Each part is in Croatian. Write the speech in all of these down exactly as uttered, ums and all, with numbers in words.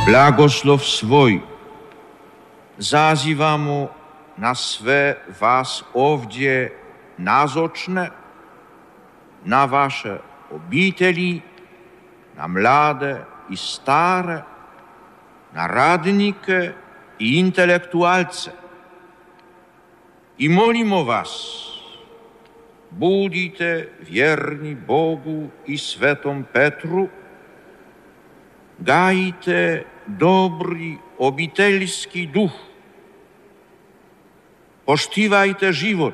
blagoslov svoj zazivamo na sve vas ovdje nazočne, na vaše obitelji, na mlade i stare, na radnike i intelektualce. I molimo vas, budite vjerni Bogu i Svetom Petru, gajite dobri obiteljski duh, poštivajte život,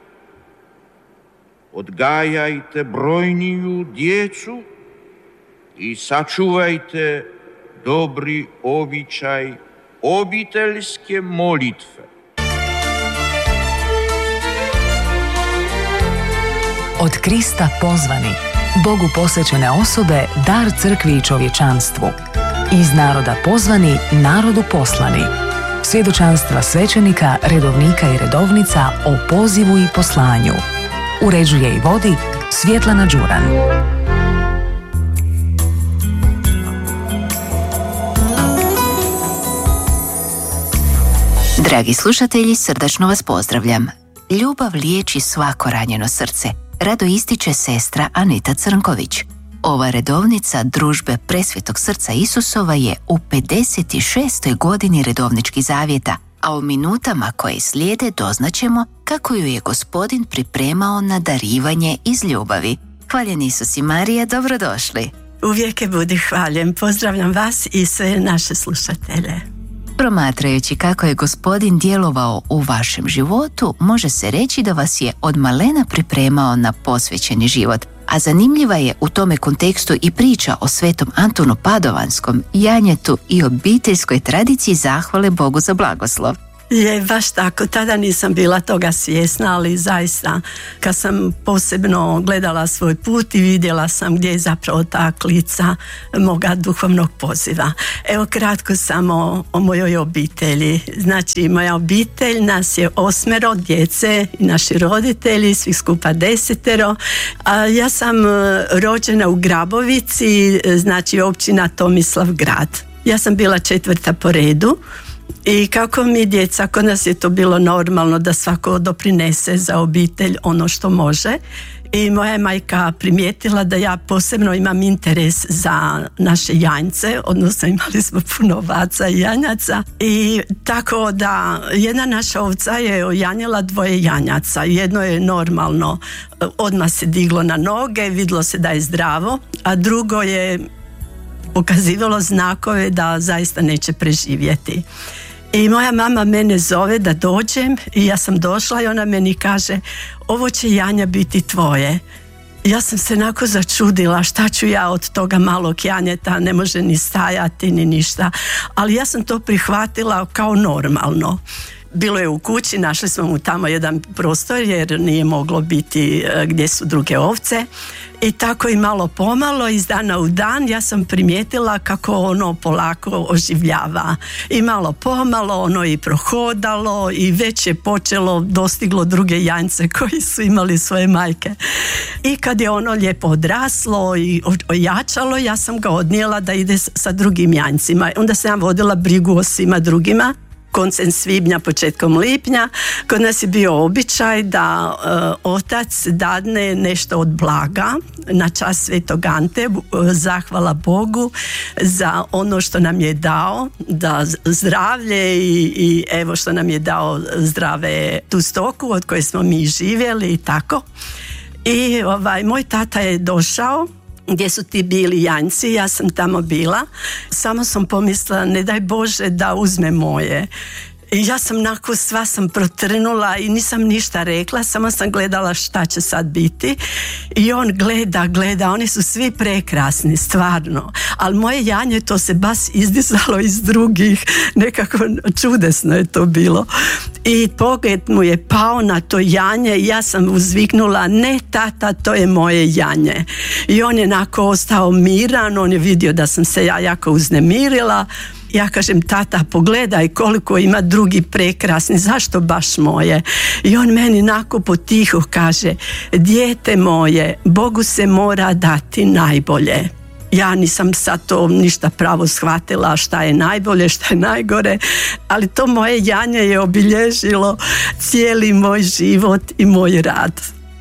odgajajte brojniju djecu i sačuvajte dobri običaj obiteljske molitve. Od Krista pozvani, Bogu posvećene osobe, dar crkvi i čovječanstvu. Iz naroda pozvani, narodu poslani. Svjedočanstva svećenika, redovnika i redovnica o pozivu i poslanju. Uređuje i vodi Svjetlana Đuran. Dragi slušatelji, srdačno vas pozdravljam. Ljubav liječi svako ranjeno srce, rado ističe sestra Anita Crnković. Ova redovnica družbe Presvetog srca Isusova je u pedeset šestoj godini redovničkih zavjeta, a u minutama koje slijede doznaćemo kako ju je Gospodin pripremao na darivanje iz ljubavi. Hvaljen Isus i Marija, dobrodošli. Uvijek je budi hvaljen. Pozdravljam vas i sve naše slušatelje. Promatrajući kako je Gospodin djelovao u vašem životu, može se reći da vas je od malena pripremao na posvećeni život. A zanimljiva je u tome kontekstu i priča o svetom Antunu Padovanskom, janjetu i obiteljskoj tradiciji zahvale Bogu za blagoslov. Je, baš tako. Tada nisam bila toga svjesna, ali zaista kad sam posebno gledala svoj put i vidjela sam gdje je zapravo ta klica moga duhovnog poziva. Evo kratko samo o mojoj obitelji. Znači, moja obitelj, nas je osmero djece, naši roditelji, svi skupa desetero. A ja sam rođena u Grabovici, znači općina Tomislavgrad. Ja sam bila četvrta po redu. I kako mi djeca, kod nas je to bilo normalno da svako doprinese za obitelj ono što može. I moja je majka primijetila da ja posebno imam interes za naše janjce, odnosno imali smo puno ovaca i janjaca. I tako da jedna naša ovca je ojanjila dvoje janjaca. Jedno je normalno, odmah se diglo na noge, vidjelo se da je zdravo, a drugo je pokazivalo znakove da zaista neće preživjeti. I moja mama mene zove da dođem i ja sam došla i ona meni kaže, ovo će janja biti tvoje. Ja sam se onako začudila, šta ću ja od toga malog janjeta, ne može ni stajati ni ništa, ali ja sam to prihvatila kao normalno. Bilo je u kući, našli smo mu tamo jedan prostor jer nije moglo biti gdje su druge ovce. I tako i malo pomalo, iz dana u dan, ja sam primijetila kako ono polako oživljava. I malo pomalo ono i prohodalo i već je počelo, dostiglo druge janjce koji su imali svoje majke. I kad je ono lijepo odraslo i ojačalo, ja sam ga odnijela da ide sa drugim janjcima. Onda sam ja vodila brigu o svima drugima. Koncem svibnja, početkom lipnja, kod nas je bio običaj da e, otac dadne nešto od blaga na čast Svetog Ante, zahvala Bogu za ono što nam je dao, da zdravlje i, i evo što nam je dao zdrave tu stoku od koje smo mi živjeli i tako. I ovaj, moj tata je došao gdje su ti bili janjci, ja sam tamo bila, samo sam pomislila, ne daj Bože da uzme moje. I ja sam nakon sva sam protrnula i nisam ništa rekla, samo sam gledala šta će sad biti. I on gleda, gleda, oni su svi prekrasni, stvarno. Ali moje janje, to se baš izdizalo iz drugih, nekako čudesno je to bilo. I pogled mu je pao na to janje i ja sam uzviknula, ne tata, to je moje janje. I on je onako ostao miran, on je vidio da sam se ja jako uznemirila. Ja kažem, tata, pogledaj koliko ima drugi prekrasni, zašto baš moje? I on meni onako potiho kaže, dijete moje, Bogu se mora dati najbolje. Ja nisam sad to ništa pravo shvatila šta je najbolje, šta je najgore, ali to moje janje je obilježilo cijeli moj život i moj rad.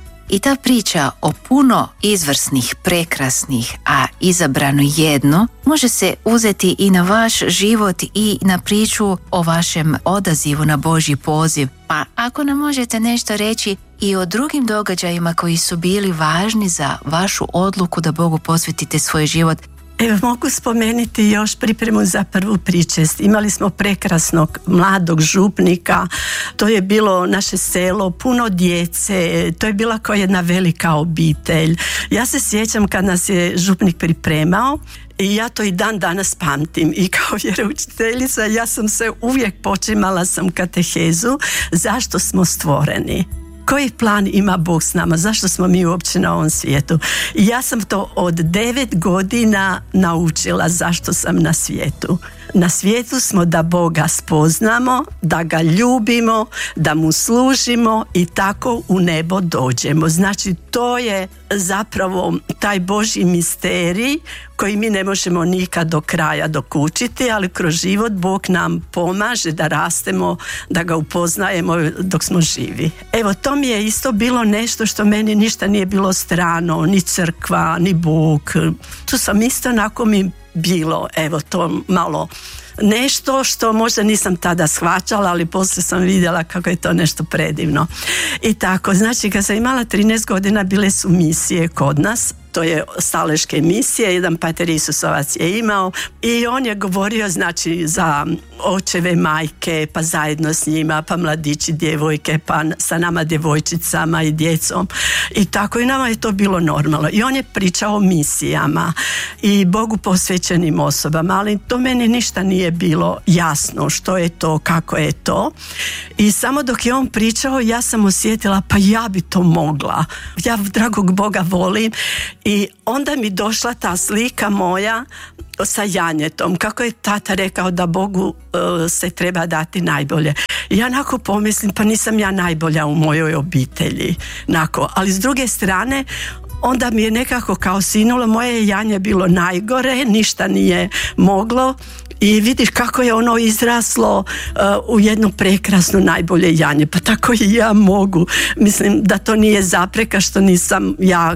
I ta priča o puno izvrsnih, prekrasnih, a izabrano jedno, može se uzeti i na vaš život i na priču o vašem odazivu na Božji poziv. Pa ako nam možete nešto reći i o drugim događajima koji su bili važni za vašu odluku da Bogu posvetite svoj život. Evo, mogu spomenuti još pripremu za prvu pričest. Imali smo prekrasnog mladog župnika, to je bilo naše selo, puno djece, to je bila kao jedna velika obitelj. Ja se sjećam kad nas je župnik pripremao, i ja to i dan danas pamtim, i kao vjeroučiteljica ja sam se uvijek počimala sam katehezu zašto smo stvoreni. Koji plan ima Bog s nama? Zašto smo mi uopće na ovom svijetu? I ja sam to od devet godina naučila zašto sam na svijetu. Na svijetu smo da Boga spoznamo, da ga ljubimo, da mu služimo i tako u nebo dođemo. Znači, to je zapravo taj Božji misterij koji mi ne možemo nikad do kraja dokučiti, ali kroz život Bog nam pomaže da rastemo, da ga upoznajemo dok smo živi. Evo, to mi je isto bilo nešto što meni ništa nije bilo strano, ni crkva, ni Bog. Tu sam isto onako mi bilo, evo, to malo nešto što možda nisam tada shvaćala, ali poslije sam vidjela kako je to nešto predivno. I tako, znači kad sam imala trinaest godina bile su misije kod nas, to je staleške misije, jedan pater Isusovac je imao i on je govorio znači za očeve, majke, pa zajedno s njima, pa mladići, djevojke, pa sa nama djevojčicama i djecom i tako, i nama je to bilo normalno. I on je pričao o misijama i Bogu posvećenim osobama, ali to meni ništa nije bilo jasno što je to, kako je to. I samo dok je on pričao ja sam osjetila pa ja bi to mogla. Ja dragog Boga volim. I onda mi došla ta slika moja sa janjetom, kako je tata rekao da Bogu uh, se treba dati najbolje. I ja onako pomislim, pa nisam ja najbolja u mojoj obitelji. Nako. Ali s druge strane, onda mi je nekako kao sinulo, moje janje bilo najgore, ništa nije moglo. I vidiš kako je ono izraslo uh, u jednu prekrasnu najbolje janje. Pa tako i ja mogu. Mislim da to nije zapreka što nisam ja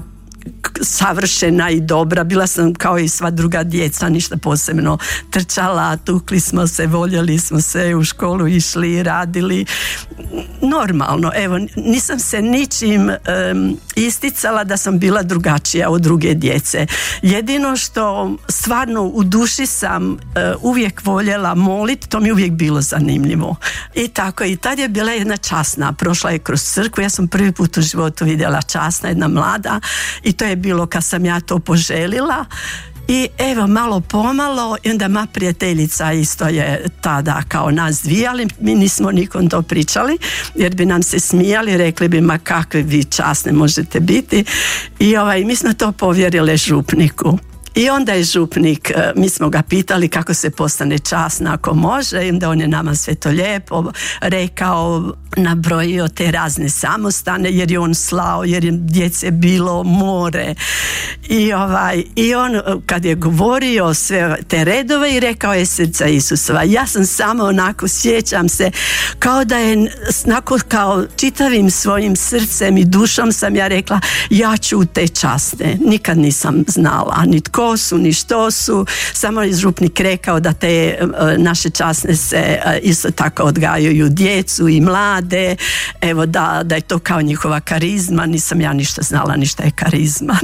savršena i dobra, bila sam kao i sva druga djeca, ništa posebno trčala, tukli smo se, voljeli smo se, u školu išli i radili normalno. Evo, nisam se ničim um, isticala da sam bila drugačija od druge djece. Jedino što stvarno u duši sam uh, uvijek voljela moliti, to mi je uvijek bilo zanimljivo. I tako, i tad je bila jedna časna, prošla je kroz crkvu, ja sam prvi put u životu vidjela časna, jedna mlada, i to je bilo kad sam ja to poželila. I evo, malo pomalo, i onda moja prijateljica isto je tada kao nas dvije, ali mi nismo nikom to pričali, jer bi nam se smijali, rekli bi, ma kakve vi časne možete biti. I ovaj, mi smo to povjerile župniku. I onda je župnik, mi smo ga pitali kako se postane časna, ako može, i onda on je nama sve to lijepo rekao, nabrojio te razne samostane, jer je on slao, jer je djece bilo more. I, ovaj, i on kad je govorio sve te redove i rekao je srca Isusova, ja sam samo onako, sjećam se, kao da je onako, kao čitavim svojim srcem i dušom sam ja rekla, ja ću u te časne. Nikad nisam znala ni tko su, ni što su, samo je župnik rekao da te naše časne se isto tako odgajaju djecu i mlade, evo da, da je to kao njihova karizma, nisam ja ništa znala, ništa je karizma.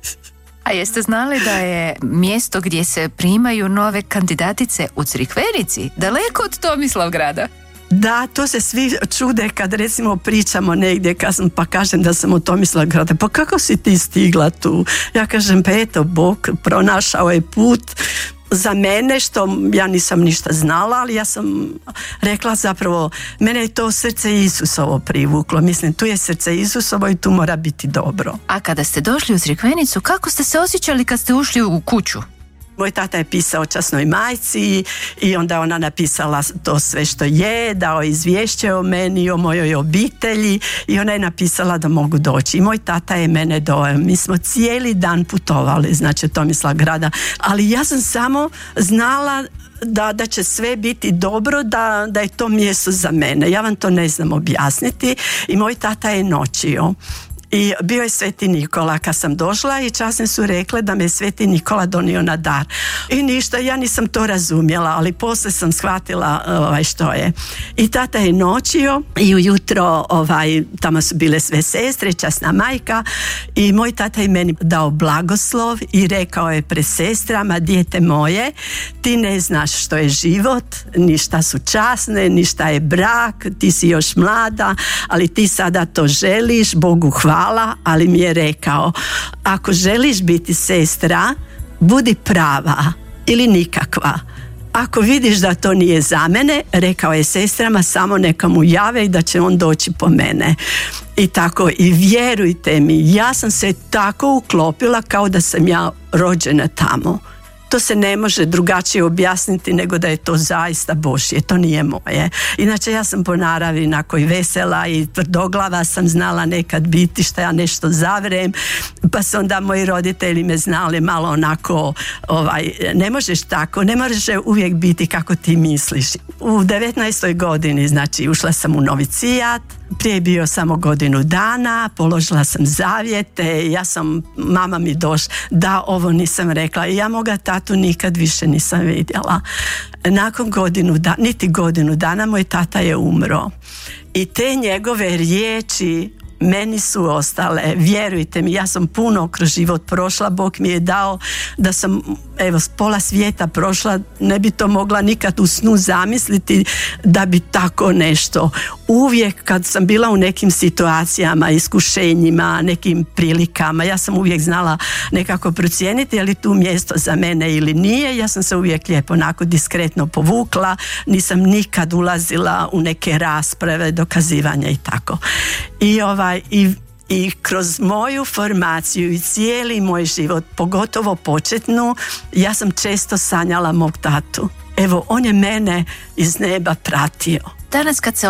A jeste znali da je mjesto gdje se primaju nove kandidatice u Crikvenici, daleko od Tomislavgrada? Da, to se svi čude kad recimo pričamo negdje, kad sam, pa kažem da sam u Tomislavgradu, pa kako si ti stigla tu? Ja kažem, pa eto, Bog pronašao je put za mene, što ja nisam ništa znala, ali ja sam rekla zapravo, mene je to srce Isusovo privuklo. Mislim, tu je srce Isusovo i tu mora biti dobro. A kada ste došli u Crikvenicu, kako ste se osjećali kad ste ušli u kuću? Moj tata je pisao časnoj majci i onda ona napisala to sve što je, dao izvješće o meni, o mojoj obitelji i ona je napisala da mogu doći. I moj tata je mene doveo. Mi smo cijeli dan putovali, znači Tomislav grada, ali ja sam samo znala Da, da će sve biti dobro, da, da je to mjesto za mene. Ja vam to ne znam objasniti i moj tata je noćio. I bio je Sveti Nikola kad sam došla i časne su rekle da me Sveti Nikola donio na dar. I ništa, ja nisam to razumjela, ali poslije sam shvatila ovaj, što je. I tata je noćio i ujutro ovaj, tamo su bile sve sestre, časna majka i moj tata je meni dao blagoslov i rekao je pred sestrama: dijete moje, ti ne znaš što je život, ni šta su časne, ni šta je brak, ti si još mlada, ali ti sada to želiš, Bogu hvala. Ali mi je rekao: ako želiš biti sestra, budi prava ili nikakva. Ako vidiš da to nije za mene, rekao je sestrama, samo neka mu jave i da će on doći po mene. I tako, i vjerujte mi, ja sam se tako uklopila kao da sam ja rođena tamo. To se ne može drugačije objasniti nego da je to zaista Božje, to nije moje. Inače, ja sam po naravi onako i vesela i tvrdoglava sam, znala nekad biti šta ja nešto zavrem, pa su onda moji roditelji me znali malo onako, ovaj, ne možeš tako, ne može uvijek biti kako ti misliš. U devetnaestoj godini, znači, ušla sam u novicijat, prije bio samo godinu dana, položila sam zavjete, ja sam, mama mi došla, da, ovo nisam rekla i ja moga tatu nikad više nisam vidjela. Nakon godinu dana, niti godinu dana, moj tata je umro. I te njegove riječi meni su ostale, vjerujte mi, ja sam puno kroz život prošla, Bog mi je dao da sam, evo, s pola svijeta prošla, ne bi to mogla nikad u snu zamisliti da bi tako nešto. Uvijek kad sam bila u nekim situacijama, iskušenjima, nekim prilikama, ja sam uvijek znala nekako procijeniti je li tu mjesto za mene ili nije. Ja sam se uvijek lijepo, onako diskretno povukla, nisam nikad ulazila u neke rasprave, dokazivanja i tako. I ovaj I, i kroz moju formaciju i cijeli moj život, pogotovo početnu, ja sam često sanjala mog tatu. Evo, on je mene iz neba pratio. Danas kad se